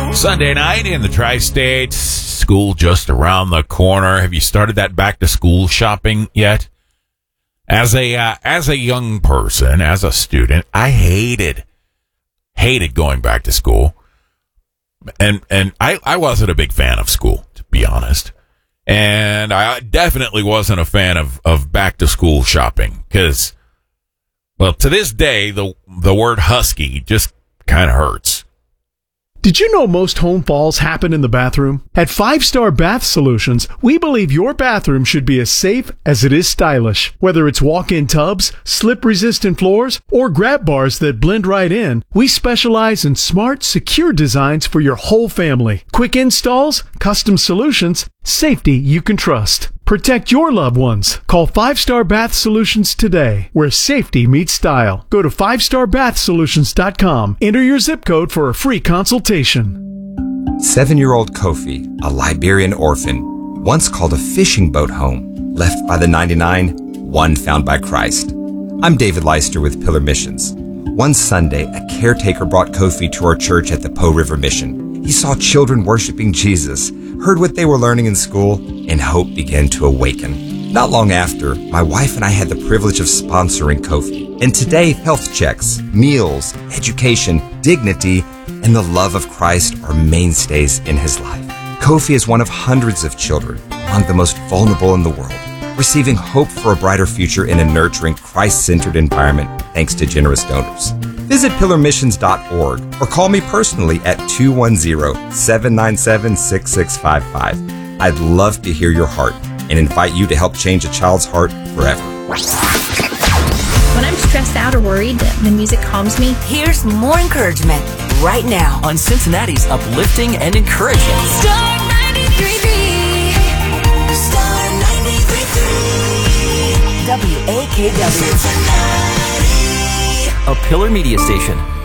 Sunday night in the Tri-States, school just around the corner. Have you started that back-to-school shopping yet? As a young person, as a student, I hated going back to school. And I wasn't a big fan of school, to be honest. And I definitely wasn't a fan of back-to-school shopping because, well, to this day, the word husky just kind of hurts. Did you know most home falls happen in the bathroom? At 5 Star Bath Solutions, we believe your bathroom should be as safe as it is stylish. Whether it's walk-in tubs, slip-resistant floors, or grab bars that blend right in, we specialize in smart, secure designs for your whole family. Quick installs, custom solutions, safety you can trust. Protect your loved ones. Call 5 Star Bath Solutions today, where safety meets style. Go to 5starbathsolutions.com. Enter your zip code for a free consultation. 7-year-old Kofi, a Liberian orphan, once called a fishing boat home, left by the 99, one found by Christ. I'm David Leister with Pillar Missions. One Sunday, a caretaker brought Kofi to our church at the Po River Mission. He saw children worshiping Jesus, heard what they were learning in school, and hope began to awaken. Not long after, my wife and I had the privilege of sponsoring Kofi. And today, health checks, meals, education, dignity, and the love of Christ are mainstays in his life. Kofi is one of hundreds of children, among the most vulnerable in the world, receiving hope for a brighter future in a nurturing, Christ-centered environment thanks to generous donors. Visit pillarmissions.org or call me personally at 210-797-6655. I'd love to hear your heart and invite you to help change a child's heart forever. When I'm stressed out or worried, the music calms me. Here's more encouragement right now on Cincinnati's uplifting and encouraging Star 93.3. Star 93.3. WAKW. Cincinnati. A Pillar Media Station.